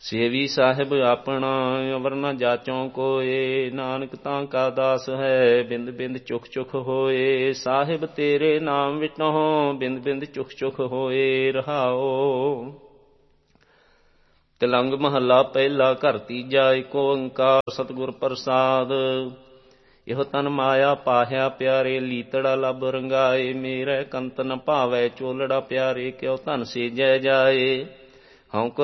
ਸੇਵੀ ਸਾਹਿਬ ਆਪਣਾ ਅਵਰ ਨ ਜਾਚੋਂ ਕੋਏ। ਨਾਨਕ ਤਾਂ ਕਾ ਦਾਸ ਹੈ ਬਿੰਦ ਬਿੰਦ ਚੁਖ ਚੁਖ ਹੋਏ। ਸਾਹਿਬ ਤੇਰੇ ਨਾਮ ਵਿਟੋਂ ਬਿੰਦ ਬਿੰਦ ਚੁਖ ਚੁਖ ਹੋਏ। ਰਹਾਓ। ਤਿਲੰਗ ਮਹੱਲਾ ਪਹਿਲਾ ਘਰ ਤੀਜਾ ਏਕ ਓੰਕਾਰ ਸਤਿਗੁਰ ਪ੍ਰਸਾਦ। ਇਹੋ ਤਨ ਮਾਇਆ ਪਾਹਿਆ ਪਿਆਰੇ ਲੀਤੜਾ ਲੱਭ ਰੰਗਾਏ। ਮੇਰੇ ਕੰਤ ਨ ਭਾਵੈ ਚੋਲੜਾ ਪਿਆਰੇ ਕਿਉ ਧਨ ਸੇਜੈ ਜਾਏ। ਹਉ